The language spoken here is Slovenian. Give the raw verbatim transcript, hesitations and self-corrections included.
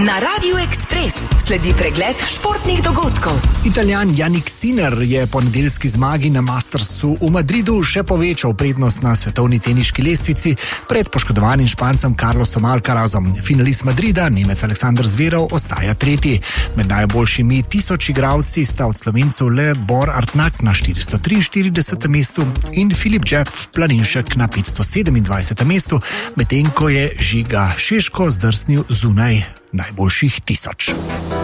Na Radiu Ekspres sledi pregled športnih dogodkov. Italijan Jannik Sinner je po nedeljski zmagi na Mastersu v Madridu še povečal prednost na svetovni teniški lestvici pred poškodovanim Špancem Carlosom Alcarazom. Finalist Madrida, Nemec Aleksander Zverev, ostaja tretji. Med najboljšimi tisoč igralci sta od Slovencev le Bor Artnak na štiristo triinštiridesetem mestu in Filip Jeff Planinšek na petsto sedemindvajsetem mestu, medtem ko je Žiga Šeško zdrsnil zunaj najboljših tisoč.